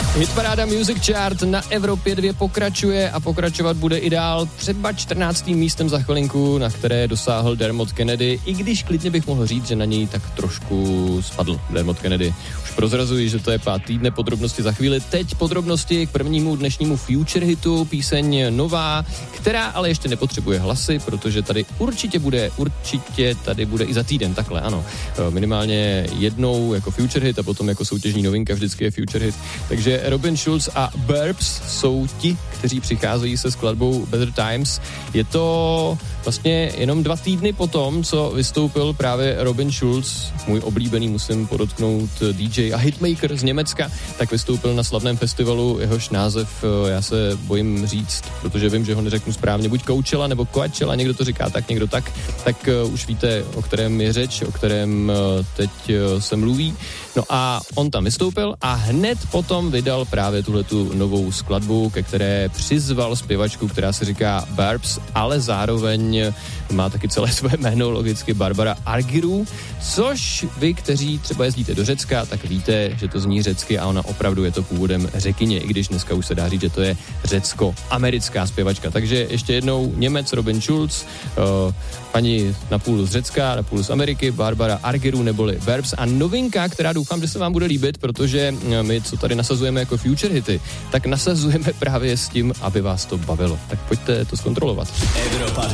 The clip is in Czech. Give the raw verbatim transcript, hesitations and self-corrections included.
Hitparáda Music Chart na Evropě dva pokračuje a pokračovat bude i dál, třeba čtrnáctým místem za chvilinku, na které dosáhl Dermot Kennedy, i když klidně bych mohl říct, že na něj tak trošku spadl Dermot Kennedy. Už prozrazuji, že to je pát týdne, podrobnosti za chvíli. Teď podrobnosti k prvnímu dnešnímu future hitu, píseň nová, která ale ještě nepotřebuje hlasy, protože tady určitě bude, určitě tady bude i za týden, takhle, ano. Minimálně jednou jako future hit a potom jako soutěžní novinka vždycky je future hit. Takže Robin Schulz a Burbs jsou ti, kteří přicházejí se skladbou Better Times. Je to vlastně jenom dva týdny potom, co vystoupil právě Robin Schulz, můj oblíbený, musím podotknout, D J a hitmaker z Německa, tak vystoupil na slavném festivalu, jehož název já se bojím říct, protože vím, že ho neřeknu správně, buď Coachella nebo Coachella, někdo to říká tak, někdo tak, tak uh, už víte, o kterém je řeč, o kterém uh, teď uh, se mluví. No a on tam vystoupil a hned potom vydal právě tuhletu novou skladbu, ke které přizval zpěvačku, která se říká Burbs, ale zároveň má taky celé své jméno, logicky Barbara Argyru, což vy, kteří třeba jezdíte do Řecka, tak víte, že to zní řecky a ona opravdu je to původem Řekyně, i když dneska už se dá říct, že to je řecko-americká zpěvačka. Takže ještě jednou Němec Robin Schulz, uh, paní napůl z Řecka, napůl z Ameriky, Barbara Argyru neboli Burbs a novinka, která doufám, že se vám bude líbit, protože my, co tady nasazujeme jako future hity, tak nasazujeme právě s tím, aby vás to bavilo. Tak pojďte to zkontrolovat. Evropa